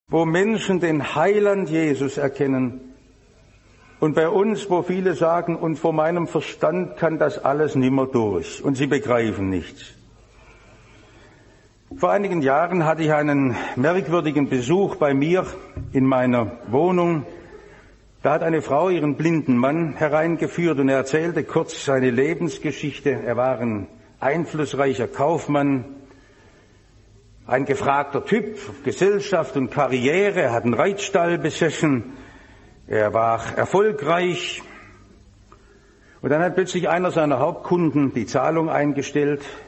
wo Menschen den Heiland Jesus erkennen. Und bei uns, wo viele sagen, und vor meinem Verstand kann das alles nimmer durch. Und sie begreifen nichts. Vor einigen Jahren hatte ich einen merkwürdigen Besuch bei mir in meiner Wohnung. Da hat eine Frau ihren blinden Mann hereingeführt und er erzählte kurz seine Lebensgeschichte. Er war ein einflussreicher Kaufmann, ein gefragter Typ, Gesellschaft und Karriere. Er hat einen Reitstall besessen, er war erfolgreich. Und dann hat plötzlich einer seiner Hauptkunden die Zahlung eingestellt.